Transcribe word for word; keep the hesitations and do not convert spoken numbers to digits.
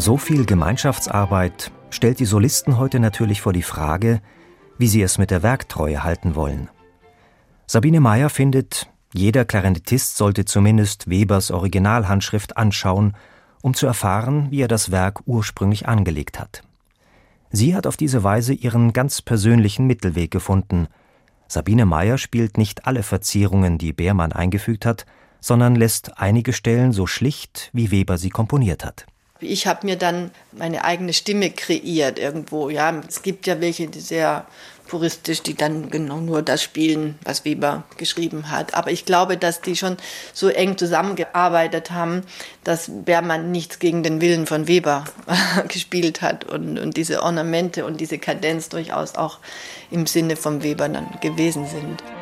So viel Gemeinschaftsarbeit stellt die Solisten heute natürlich vor die Frage, wie sie es mit der Werktreue halten wollen. Sabine Meyer findet, jeder Klarinettist sollte zumindest Webers Originalhandschrift anschauen, um zu erfahren, wie er das Werk ursprünglich angelegt hat. Sie hat auf diese Weise ihren ganz persönlichen Mittelweg gefunden. Sabine Meyer spielt nicht alle Verzierungen, die Beermann eingefügt hat, sondern lässt einige Stellen so schlicht, wie Weber sie komponiert hat. Ich habe mir dann meine eigene Stimme kreiert irgendwo. Ja, es gibt ja welche, die sehr puristisch, die dann genau nur das spielen, was Weber geschrieben hat. Aber ich glaube, dass die schon so eng zusammengearbeitet haben, dass Beermann nichts gegen den Willen von Weber gespielt hat und, und diese Ornamente und diese Kadenz durchaus auch im Sinne von Weber dann gewesen sind.